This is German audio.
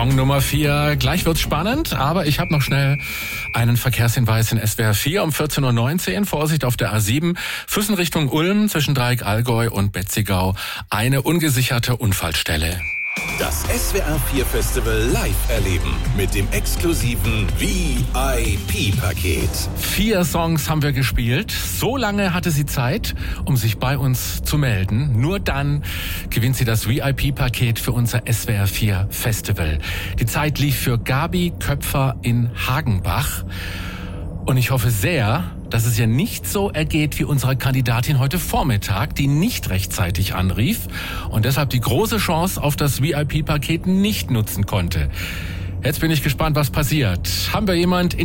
Song Nummer 4. Gleich wird's spannend, aber ich habe noch schnell einen Verkehrshinweis in SWR 4 um 14.19 Uhr. Vorsicht auf der A7, Füssen Richtung Ulm zwischen Dreieck Allgäu und Betzigau. Eine ungesicherte Unfallstelle. Das SWR 4 Festival live erleben mit dem exklusiven VIP-Paket. 4 Songs haben wir gespielt. So lange hatte sie Zeit, um sich bei uns zu melden. Nur dann gewinnt sie das VIP-Paket für unser SWR 4 Festival. Die Zeit lief für Gabi Köpfer in Hagenbach. Und ich hoffe sehr, dass es ihr nicht so ergeht wie unserer Kandidatin heute Vormittag, die nicht rechtzeitig anrief und deshalb die große Chance auf das VIP-Paket nicht nutzen konnte. Jetzt bin ich gespannt, was passiert. Haben wir jemand